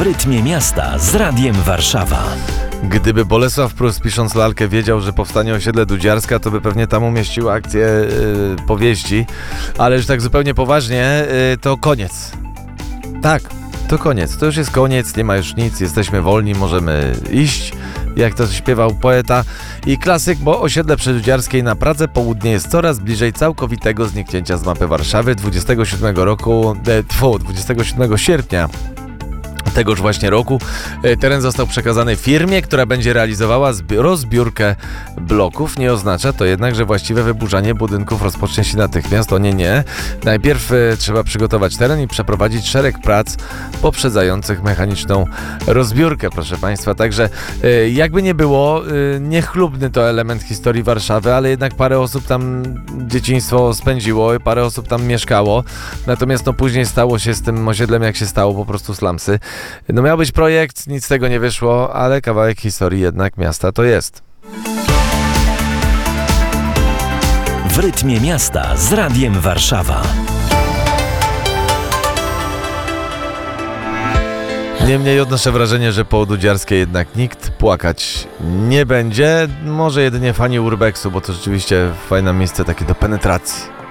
rytmie miasta z Radiem Warszawa. Gdyby Bolesław Prus, pisząc lalkę, wiedział, że powstanie osiedle Dudziarska, to by pewnie tam umieścił akcję powieści. Ale już tak zupełnie poważnie, to koniec. Tak, to koniec. To już jest koniec, nie ma już nic, jesteśmy wolni, możemy iść, jak to śpiewał poeta i klasyk, bo osiedle przy Dudziarskiej na Pradze Południe jest coraz bliżej całkowitego zniknięcia z mapy Warszawy. 27 sierpnia tegoż właśnie roku teren został przekazany firmie, która będzie realizowała rozbiórkę bloków. Nie oznacza to jednak, że właściwe wyburzanie budynków rozpocznie się natychmiast. O nie. Najpierw trzeba przygotować teren i przeprowadzić szereg prac poprzedzających mechaniczną rozbiórkę, proszę Państwa. Także jakby nie było, niechlubny to element historii Warszawy, ale jednak parę osób tam dzieciństwo spędziło, parę osób tam mieszkało. Natomiast później stało się z tym osiedlem, jak się stało, po prostu slamsy. Miał być projekt, nic z tego nie wyszło, ale kawałek historii jednak miasta to jest. W rytmie miasta z Radiem Warszawa. Niemniej odnoszę wrażenie, że po Dudziarskiej jednak nikt płakać nie będzie. Może jedynie fani Urbexu, bo to rzeczywiście fajne miejsce takie do penetracji.